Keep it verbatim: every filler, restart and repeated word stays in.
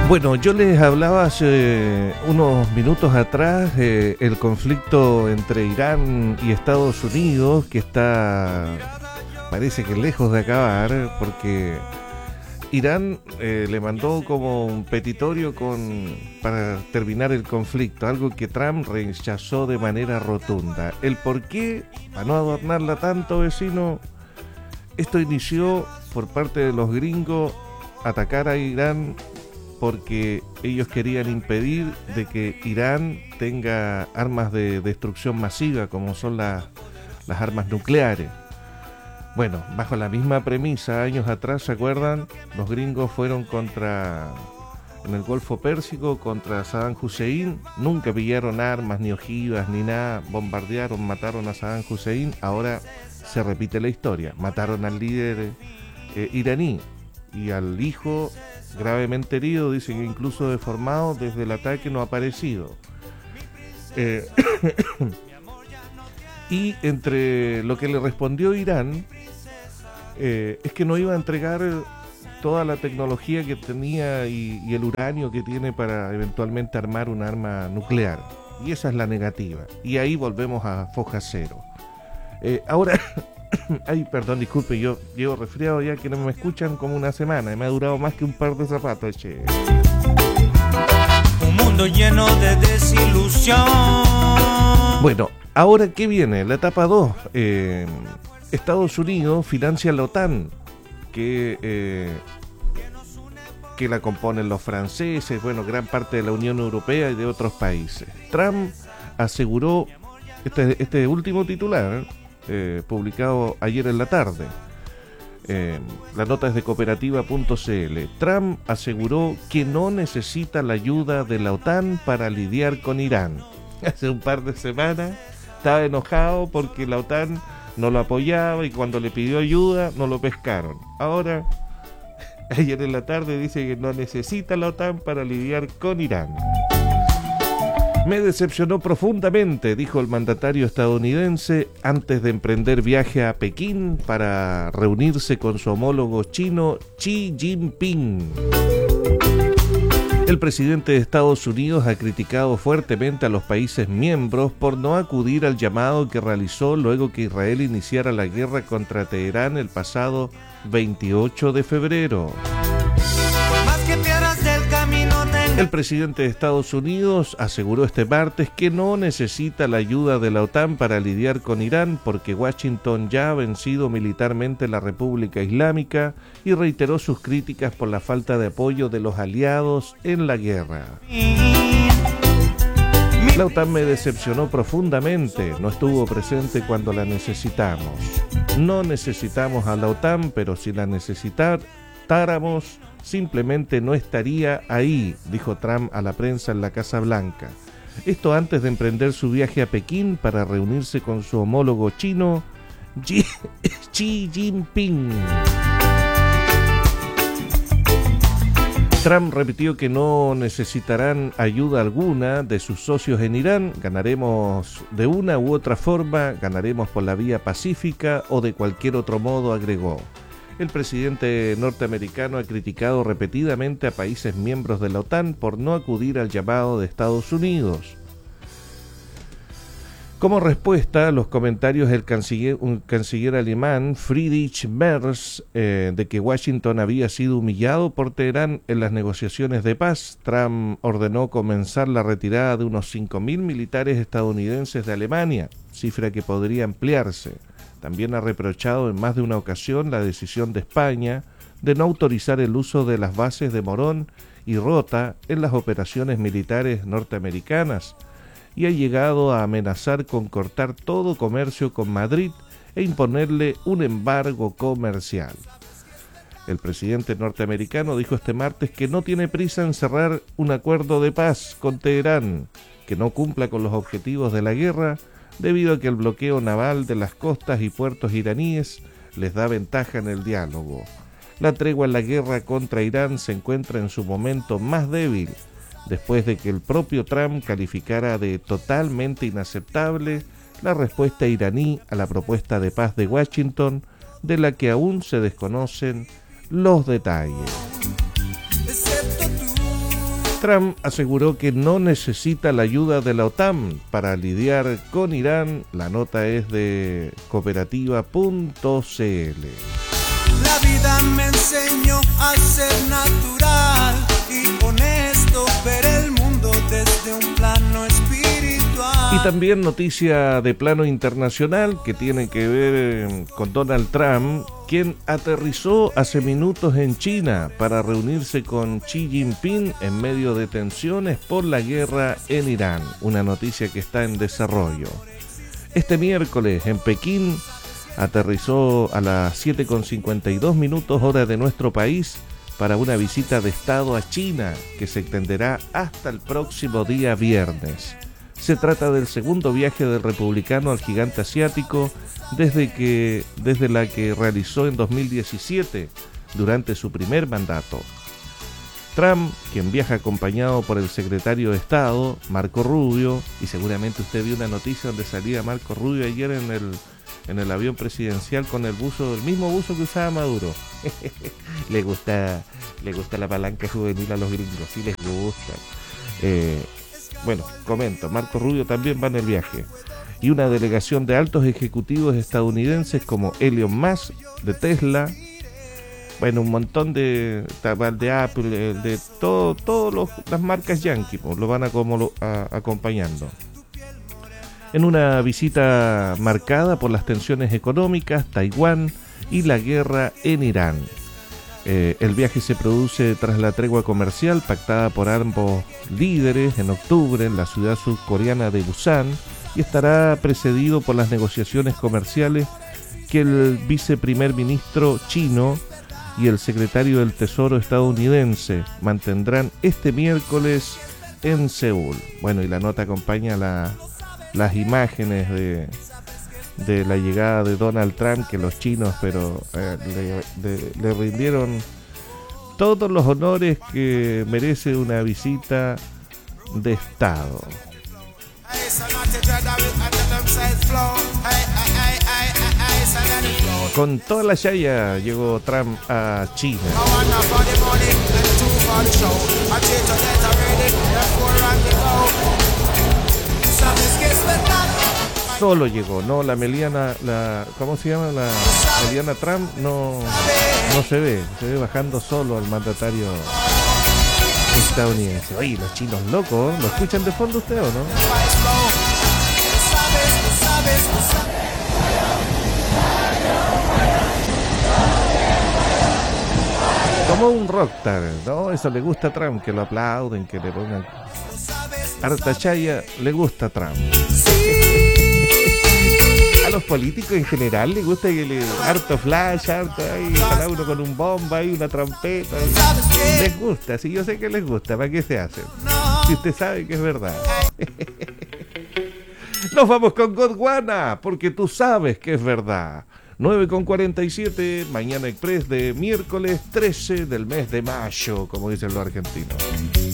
Bueno, yo les hablaba hace unos minutos atrás eh, el conflicto entre Irán y Estados Unidos, que está, parece que lejos de acabar, porque Irán eh, le mandó como un petitorio con, para terminar el conflicto, algo que Trump rechazó de manera rotunda. El por qué, para no adornarla tanto, vecino, esto inició por parte de los gringos atacar a Irán porque ellos querían impedir de que Irán tenga armas de destrucción masiva como son las, las armas nucleares. Bueno, bajo la misma premisa, años atrás, ¿se acuerdan? Los gringos fueron contra, en el Golfo Pérsico, contra Saddam Hussein, nunca pillaron armas, ni ojivas, ni nada, bombardearon, mataron a Saddam Hussein, ahora se repite la historia, mataron al líder eh, iraní y al hijo gravemente herido, dicen que incluso deformado desde el ataque, no ha aparecido. Eh, y entre lo que le respondió Irán eh, es que no iba a entregar toda la tecnología que tenía y, y el uranio que tiene para eventualmente armar un arma nuclear. Y esa es la negativa. Y ahí volvemos a foja cero. Eh, ahora... Ay, perdón, disculpe, yo llevo resfriado ya que no me escuchan como una semana y me ha durado más que un par de zapatos, che. Un mundo lleno de desilusión. Bueno, ahora ¿qué viene? La etapa dos. Eh, Estados Unidos financia la OTAN, que, eh, que la componen los franceses, bueno, gran parte de la Unión Europea y de otros países. Trump aseguró, este, este último titular, ¿eh? Eh, publicado ayer en la tarde. Eh, la nota es de cooperativa punto c l. Trump aseguró que no necesita la ayuda de la OTAN para lidiar con Irán. Hace un par de semanas estaba enojado porque la OTAN no lo apoyaba y cuando le pidió ayuda no lo pescaron. Ahora, ayer en la tarde dice que no necesita la OTAN para lidiar con Irán. Me decepcionó profundamente, dijo el mandatario estadounidense antes de emprender viaje a Pekín para reunirse con su homólogo chino Xi Jinping. El presidente de Estados Unidos ha criticado fuertemente a los países miembros por no acudir al llamado que realizó luego que Israel iniciara la guerra contra Teherán el pasado veintiocho de febrero. El presidente de Estados Unidos aseguró este martes que no necesita la ayuda de la OTAN para lidiar con Irán porque Washington ya ha vencido militarmente la República Islámica y reiteró sus críticas por la falta de apoyo de los aliados en la guerra. La OTAN me decepcionó profundamente, no estuvo presente cuando la necesitamos. No necesitamos a la OTAN, pero si la necesitáramos, simplemente no estaría ahí, dijo Trump a la prensa en la Casa Blanca. Esto antes de emprender su viaje a Pekín para reunirse con su homólogo chino, Xi, Xi Jinping. Trump repitió que no necesitarán ayuda alguna de sus socios en Irán. Ganaremos de una u otra forma, ganaremos por la vía pacífica o de cualquier otro modo, agregó. El presidente norteamericano ha criticado repetidamente a países miembros de la OTAN por no acudir al llamado de Estados Unidos. Como respuesta a los comentarios del canciller, un canciller alemán, Friedrich Merz, eh, de que Washington había sido humillado por Teherán en las negociaciones de paz, Trump ordenó comenzar la retirada de unos cinco mil militares estadounidenses de Alemania, cifra que podría ampliarse. También ha reprochado en más de una ocasión la decisión de España de no autorizar el uso de las bases de Morón y Rota en las operaciones militares norteamericanas y ha llegado a amenazar con cortar todo comercio con Madrid e imponerle un embargo comercial. El presidente norteamericano dijo este martes que no tiene prisa en cerrar un acuerdo de paz con Teherán, que no cumpla con los objetivos de la guerra, debido a que el bloqueo naval de las costas y puertos iraníes les da ventaja en el diálogo. La tregua en la guerra contra Irán se encuentra en su momento más débil, después de que el propio Trump calificara de totalmente inaceptable la respuesta iraní a la propuesta de paz de Washington, de la que aún se desconocen los detalles. Trump aseguró que no necesita la ayuda de la OTAN para lidiar con Irán. La nota es de cooperativa punto c l. La vida me enseñó a ser natural y honesto, ver el mundo desde un plano espiritual. Y también noticia de plano internacional que tiene que ver con Donald Trump, quien aterrizó hace minutos en China para reunirse con Xi Jinping en medio de tensiones por la guerra en Irán. Una noticia que está en desarrollo. Este miércoles en Pekín aterrizó a las siete con cincuenta y dos minutos hora de nuestro país para una visita de Estado a China que se extenderá hasta el próximo día viernes. Se trata del segundo viaje del republicano al gigante asiático desde que desde la que realizó en dos mil diecisiete durante su primer mandato. Trump, quien viaja acompañado por el secretario de Estado, Marco Rubio, y seguramente usted vio una noticia donde salía Marco Rubio ayer en el en el avión presidencial con el buzo, el mismo buzo que usaba Maduro. le gusta le gusta la palanca juvenil a los gringos, sí les gusta. Eh, bueno, comento, Marco Rubio también va en el viaje. Y una delegación de altos ejecutivos estadounidenses como Elon Musk, de Tesla, bueno, un montón de de Apple, de todo, todas las marcas Yankee, pues, lo van a como lo, a, acompañando. En una visita marcada por las tensiones económicas, Taiwán y la guerra en Irán. Eh, el viaje se produce tras la tregua comercial pactada por ambos líderes en octubre en la ciudad surcoreana de Busan y estará precedido por las negociaciones comerciales que el viceprimer ministro chino y el secretario del Tesoro estadounidense mantendrán este miércoles en Seúl. Bueno, y la nota acompaña la, las imágenes de, de la llegada de Donald Trump, que los chinos pero eh, le, de, le rindieron todos los honores que merece una visita de Estado. Con toda la chaya llegó Trump a China. Solo llegó, no la Meliana, la ¿cómo se llama? La Meliana Trump no, no se ve, se ve bajando solo al mandatario estadounidense. Oye, los chinos locos, ¿lo escuchan de fondo usted o no? Como un rockstar, ¿no? Eso le gusta a Trump, que lo aplauden, que le pongan harta chaya, le gusta a Trump. A los políticos en general les gusta que le harto flash, harto ahí, cada uno con un bomba y una trompeta. Les gusta, sí, yo sé que les gusta, ¿para qué se hacen? Si usted sabe que es verdad. Nos vamos con Gondwana, porque tú sabes que es verdad. nueve con cuarenta y siete, Mañana Express de miércoles trece del mes de mayo, como dicen los argentinos.